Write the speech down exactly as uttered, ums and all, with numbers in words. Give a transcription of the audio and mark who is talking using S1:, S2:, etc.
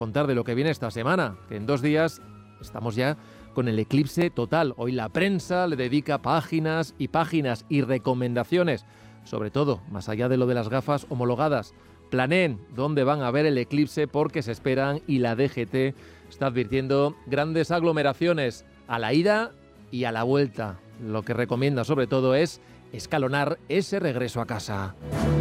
S1: Contar de lo que viene esta semana, que en dos días estamos ya con el eclipse total. Hoy la prensa le dedica páginas y páginas y recomendaciones, sobre todo, más allá de lo de las gafas homologadas. Planeen dónde van a ver el eclipse porque se esperan y la D G T está advirtiendo grandes aglomeraciones a la ida y a la vuelta. Lo que recomienda sobre todo es escalonar ese regreso a casa.